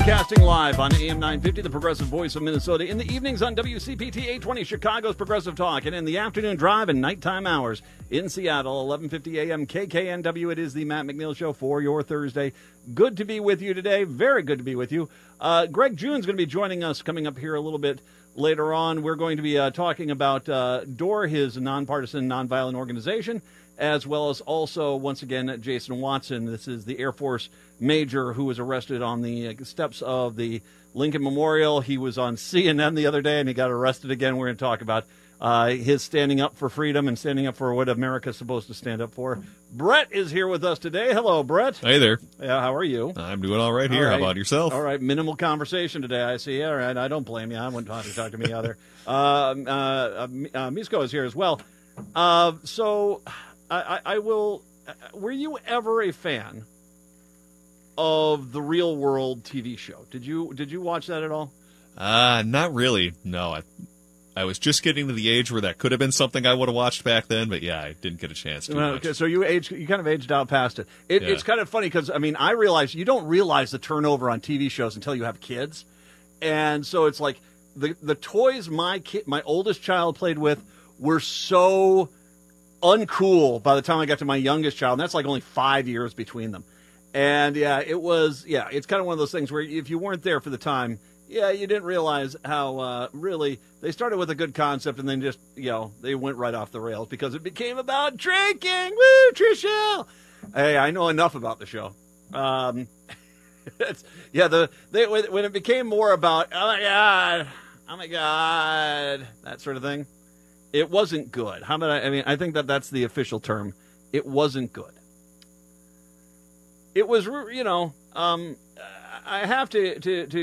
Broadcasting live on AM 950, the Progressive Voice of Minnesota. In the evenings on WCPT 820, Chicago's Progressive Talk. And in the afternoon drive and nighttime hours in Seattle, 1150 AM KKNW. It is the Matt McNeil Show for your Thursday. Good to be with you today. Very good to be with you. Greg June's going to be joining us coming up here a little bit later on. We're going to be talking about DOOR, his nonpartisan, nonviolent organization, as well as also, once again, Jason Watson. This is the Air Force major who was arrested on the steps of the Lincoln Memorial. He was on CNN the other day, and he got arrested again. We're going to talk about his standing up for freedom and standing up for what America's supposed to stand up for. Brett is here with us today. Hello, Brett. Hey there. Yeah, how are you? I'm doing all right here. All right. How about yourself? All right, minimal conversation today, I see. All right, I don't blame you. I wouldn't talk to me either. Misko is here as well. So I will. Were you ever a fan of the Real World TV show? Did you watch that at all? Not really. No, I was just getting to the age where that could have been something I would have watched back then, but yeah, I didn't get a chance to. Okay, so you kind of aged out past it. It's kind of funny because I realize you don't realize the turnover on TV shows until you have kids, and so it's like the toys my oldest child played with were so uncool by the time I got to my youngest child, and that's like only 5 years between them. And it's kind of one of those things where if you weren't there for the time, you didn't realize how really they started with a good concept and then just, they went right off the rails because it became about drinking. Woo, Trishelle! Hey, I know enough about the show. When it became more about, oh my God, that sort of thing, it wasn't good. How about I think that's the official term. It wasn't good. It was, I have to